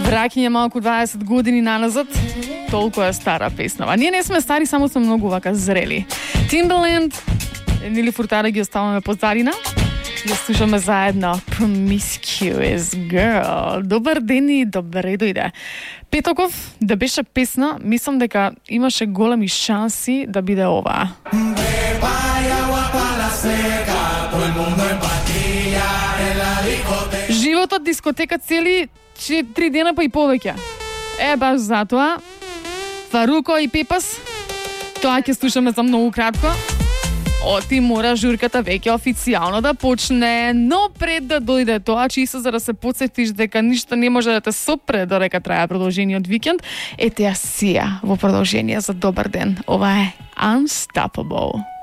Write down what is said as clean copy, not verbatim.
Враќање малку 20 години наназад, толку е стара песнава. Ние не сме стари, само сме многу вака зрели. Timbaland, Нили Фуртада ги оставаме позадина. Ја слушаме заедно Promiscuous Girl. Добар ден и добре дојде. Петоков, да беше песна, мислам дека имаше големи шанси да биде оваа. Животот дискотека цели 4 дена па и повеќе. Баш затоа Фаруко и Пепас, тоа ќе слушаме за многу кратко. Оти мора журката веќе официјално да почне, но пред да дојде тоа, чисто за да се потсетиш дека ништо не може да те сопре додека трае продолжениот викенд, ете ја сија во продолжение за добар ден. Ова е Unstoppable.